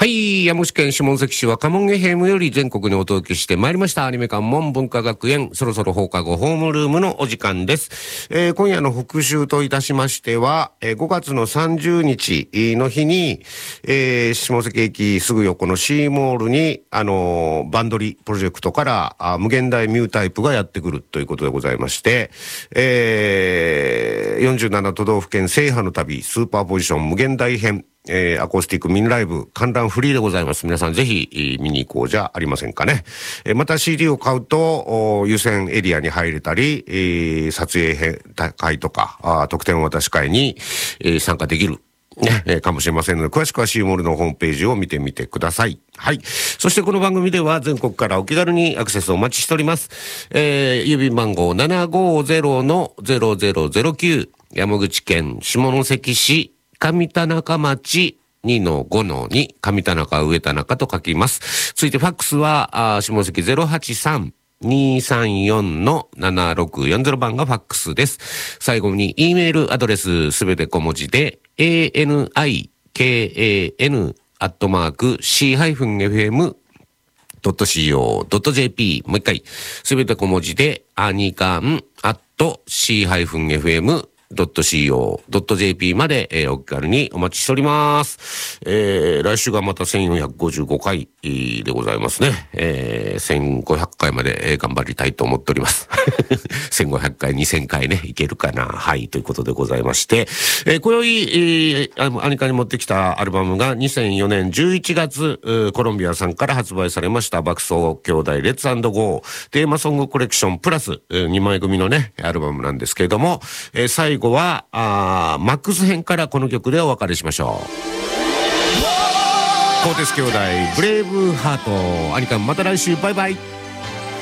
はい、山口県下関市若者ヘムより全国にお届けしてまいりましたアニメ館門文化学園、そろそろ放課後ホームルームのお時間です。今夜の復習といたしましては、5月の30日の日に、下関駅すぐ横のシーモールにバンドリプロジェクトから無限大ミュータイプがやってくるということでございまして、47都道府県制覇の旅スーパーポジション無限大編、アコースティックミニライブ観覧フリーでございます。皆さんぜひ見に行こうじゃありませんかね。また CD を買うと優先エリアに入れたり、撮影会とか特典渡し会に、参加できるね、かもしれませんので、詳しくは C モールのホームページを見てみてください。はい。そしてこの番組では全国からお気軽にアクセスお待ちしております。郵便番号 750-0009 山口県下関市上田中町 2-5-2 上田中上田中と書きます。続いてファックスは下関 083-234-7640 番がファックスです。最後に E メールアドレスすべて小文字で anikan@c-fm.co.jp もう一回すべて小文字でanikan@c-fm.co.jp まで、お気軽にお待ちしております。来週がまた1455回でございますね。1500回まで、頑張りたいと思っております。1500回、2000回ね、いけるかな。はい、ということでございまして、今宵、アニカに持ってきたアルバムが2004年11月、コロンビアさんから発売されました爆走兄弟レッツ&ゴーテーマソングコレクションプラス、2枚組のね、アルバムなんですけれども、最後はマックス編からこの曲でお別れしましょう。コーテス兄弟ブレイブハート。アニカンまた来週バイバイ。